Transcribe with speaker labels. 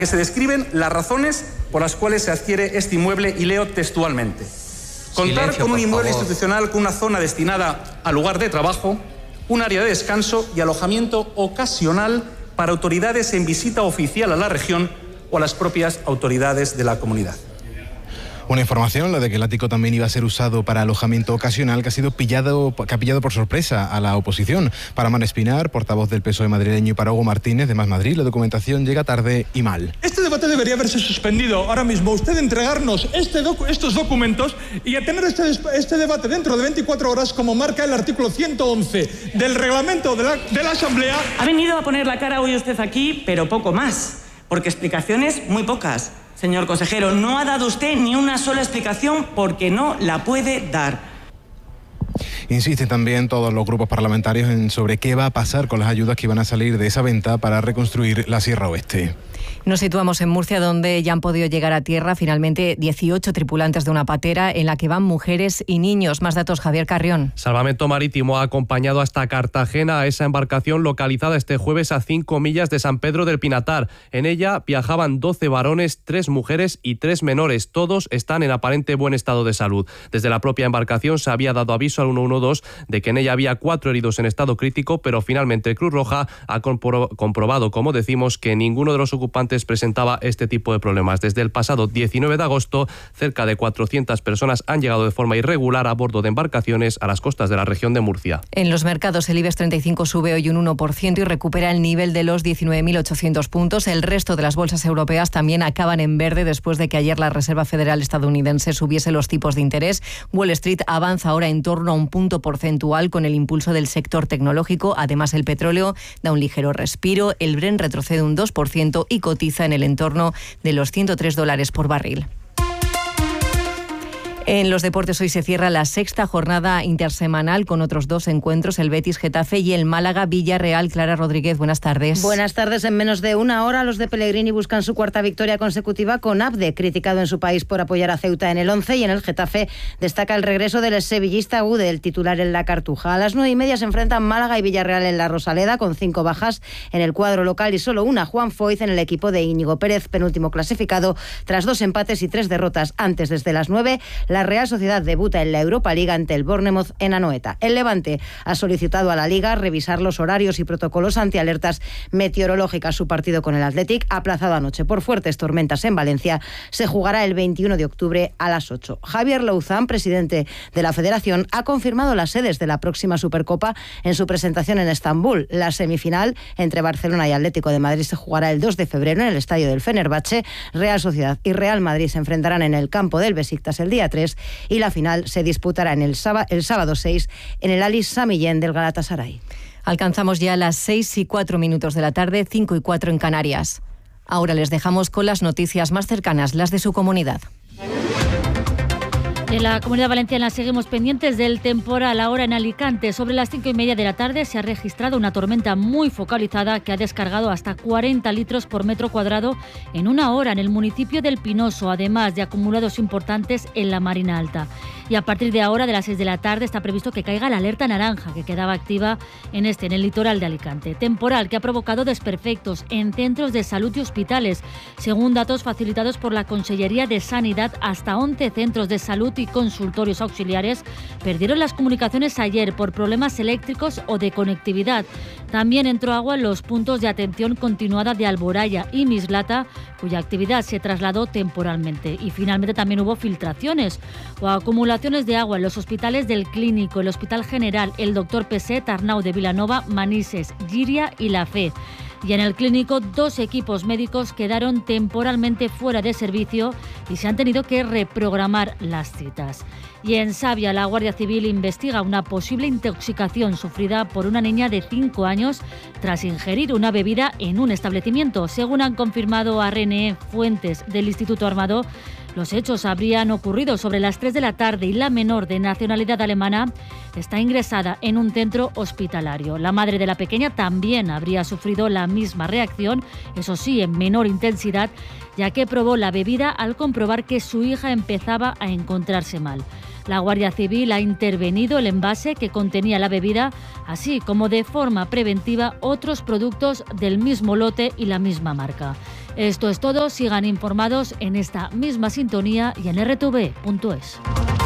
Speaker 1: que se describen las razones por las cuales se adquiere este inmueble y leo textualmente. Contar con un inmueble institucional con una zona destinada al lugar de trabajo, un área de descanso y alojamiento ocasional para autoridades en visita oficial a la región o a las propias autoridades de la comunidad.
Speaker 2: Una información, la de que el ático también iba a ser usado para alojamiento ocasional, que ha pillado por sorpresa a la oposición. Para Mar Espinar, portavoz del PSOE madrileño, y para Hugo Martínez, de Más Madrid, la documentación llega tarde y mal.
Speaker 3: Este debate debería haberse suspendido ahora mismo. Usted entregarnos estos documentos y a tener este debate dentro de 24 horas, como marca el artículo 111 del reglamento de la Asamblea.
Speaker 4: Ha venido a poner la cara hoy usted aquí, pero poco más, porque explicaciones muy pocas. Señor consejero, no ha dado usted ni una sola explicación porque no la puede dar.
Speaker 2: Insisten también todos los grupos parlamentarios sobre qué va a pasar con las ayudas que van a salir de esa venta para reconstruir la Sierra Oeste.
Speaker 5: Nos situamos en Murcia, donde ya han podido llegar a tierra finalmente 18 tripulantes de una patera en la que van mujeres y niños. Más datos, Javier Carrión.
Speaker 6: Salvamento Marítimo ha acompañado hasta Cartagena a esa embarcación localizada este jueves a 5 millas de San Pedro del Pinatar. En ella viajaban 12 varones, 3 mujeres y 3 menores. Todos están en aparente buen estado de salud. Desde la propia embarcación se había dado aviso al 112 de que en ella había 4 heridos en estado crítico, pero finalmente Cruz Roja ha comprobado, como decimos, que ninguno de los ocupantes presentaba este tipo de problemas. Desde el pasado 19 de agosto, cerca de 400 personas han llegado de forma irregular a bordo de embarcaciones a las costas de la región de Murcia.
Speaker 5: En los mercados, el IBEX 35 sube hoy un 1% y recupera el nivel de los 19.800 puntos. El resto de las bolsas europeas también acaban en verde después de que ayer la Reserva Federal estadounidense subiese los tipos de interés. Wall Street avanza ahora en torno a un punto porcentual con el impulso del sector tecnológico. Además, el petróleo da un ligero respiro. El Brent retrocede un 2% y cotiza en el entorno de los $103 por barril. En los deportes, hoy se cierra la 6ª jornada intersemanal con otros 2 encuentros, el Betis-Getafe y el Málaga-Villarreal. Clara Rodríguez, buenas tardes.
Speaker 7: Buenas tardes. En menos de una hora, los de Pellegrini buscan su 4ª victoria consecutiva con Abde, criticado en su país por apoyar a Ceuta en el 11, y en el Getafe destaca el regreso del sevillista Gude, el titular en la Cartuja. A las 9:30 se enfrentan Málaga y Villarreal en la Rosaleda, con 5 bajas en el cuadro local y solo una, Juan Foyz, en el equipo de Íñigo Pérez, penúltimo clasificado, tras 2 empates y 3 derrotas. Antes, desde las 9, la Real Sociedad debuta en la Europa League ante el Bournemouth en Anoeta. El Levante ha solicitado a la Liga revisar los horarios y protocolos ante alertas meteorológicas. Su partido con el Athletic, aplazado anoche por fuertes tormentas en Valencia, se jugará el 21 de octubre a las 8. Javier Louzán, presidente de la Federación, ha confirmado las sedes de la próxima Supercopa en su presentación en Estambul. La semifinal entre Barcelona y Atlético de Madrid se jugará el 2 de febrero en el estadio del Fenerbahce. Real Sociedad y Real Madrid se enfrentarán en el campo del Besiktas el día 3 y la final se disputará el sábado 6 en el Ali Sami Yen del Galatasaray.
Speaker 5: Alcanzamos ya las 6:04 de la tarde, 5:04 en Canarias. Ahora les dejamos con las noticias más cercanas, las de su comunidad.
Speaker 8: En la Comunidad Valenciana seguimos pendientes del temporal. Ahora en Alicante, sobre las 5:30 de la tarde, se ha registrado una tormenta muy focalizada que ha descargado hasta 40 litros por metro cuadrado en una hora en el municipio del Pinoso, además de acumulados importantes en la Marina Alta. Y a partir de ahora, de las 6 de la tarde, está previsto que caiga la alerta naranja, que quedaba activa en el litoral de Alicante. Temporal que ha provocado desperfectos en centros de salud y hospitales. Según datos facilitados por la Consellería de Sanidad, hasta 11 centros de salud y consultorios auxiliares perdieron las comunicaciones ayer por problemas eléctricos o de conectividad. También entró agua en los puntos de atención continuada de Alboraya y Mislata, cuya actividad se trasladó temporalmente. Y finalmente también hubo filtraciones o acumulaciones de agua en los hospitales del Clínico, el Hospital General, el Dr. Peset, Arnau de Vilanova, Manises, Llíria y La Fe. Y en el Clínico, 2 equipos médicos quedaron temporalmente fuera de servicio y se han tenido que reprogramar las citas. Y en Savia, la Guardia Civil investiga una posible intoxicación sufrida por una niña de 5 años tras ingerir una bebida en un establecimiento. Según han confirmado a RNE fuentes del Instituto Armado, los hechos habrían ocurrido sobre las 3 de la tarde y la menor, de nacionalidad alemana, está ingresada en un centro hospitalario. La madre de la pequeña también habría sufrido la misma reacción, eso sí, en menor intensidad, ya que probó la bebida al comprobar que su hija empezaba a encontrarse mal. La Guardia Civil ha intervenido el envase que contenía la bebida, así como de forma preventiva otros productos del mismo lote y la misma marca. Esto es todo, sigan informados en esta misma sintonía y en rtv.es.